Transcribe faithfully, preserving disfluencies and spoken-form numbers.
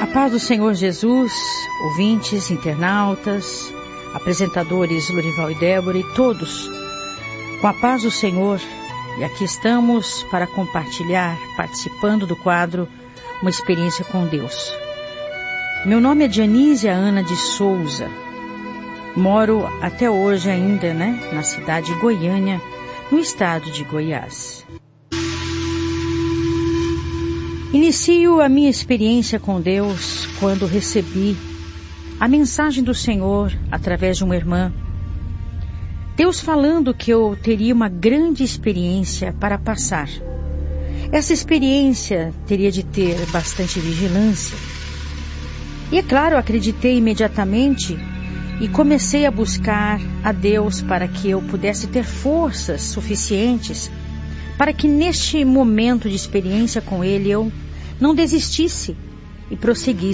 A paz do Senhor Jesus, ouvintes, internautas, apresentadores Lorival e Débora e todos, com a paz do Senhor, e aqui estamos para compartilhar, participando do quadro Uma Experiência com Deus. Meu nome é Dionísia Ana de Souza, moro até hoje ainda, né, na cidade de Goiânia, no estado de Goiás. Inicio a minha experiência com Deus quando recebi a mensagem do Senhor através de uma irmã. Deus falando que eu teria uma grande experiência para passar. Essa experiência teria de ter bastante vigilância. E é claro, acreditei imediatamente e comecei a buscar a Deus para que eu pudesse ter forças suficientes para que neste momento de experiência com Ele eu não desistisse e prosseguisse